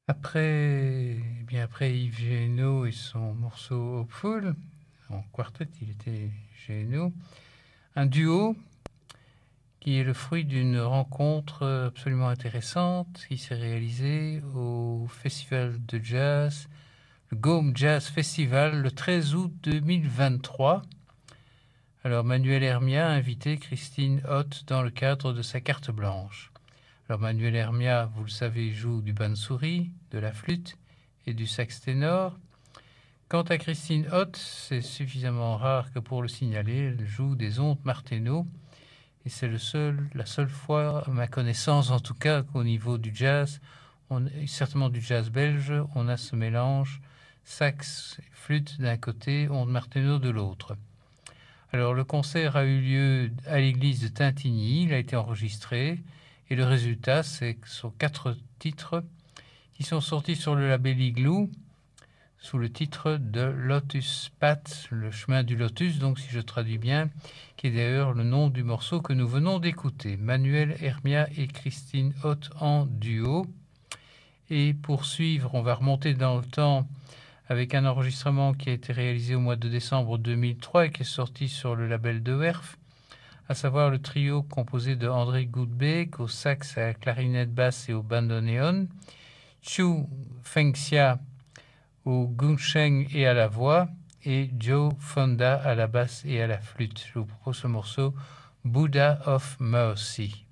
Après Yves Géno et son morceau Hopeful, en quartet, il était Géno, un duo qui est le fruit d'une rencontre absolument intéressante qui s'est réalisée au festival de jazz, le Gaume Jazz Festival, le 13 août 2023. Alors Manuel Hermia a invité Christine Hott dans le cadre de sa carte blanche. Alors Manuel Hermia, vous le savez, joue du bansuri, de la flûte et du sax ténor. Quant à Christine Hott, c'est suffisamment rare que pour le signaler, elle joue des ondes martello. Et c'est la seule fois, à ma connaissance en tout cas, qu'au niveau du jazz, certainement du jazz belge, on a ce mélange sax, flûte d'un côté, ondes martello de l'autre. Alors le concert a eu lieu à l'église de Tintigny, il a été enregistré, et le résultat, c'est que ce sont 4 titres qui sont sortis sur le label Igloo, sous le titre de Lotus Path, le chemin du lotus, donc si je traduis bien, qui est d'ailleurs le nom du morceau que nous venons d'écouter. Manuel Hermia et Christine Hott en duo. Et pour suivre, on va remonter dans le temps avec un enregistrement qui a été réalisé au mois de décembre 2003 et qui est sorti sur le label de Werf, à savoir le trio composé de André Goodbeck au sax, à la clarinette basse et au bandoneon, Chu Fengxia au gongsheng et à la voix, et Joe Fonda à la basse et à la flûte. Je vous propose ce morceau Buddha of Mercy.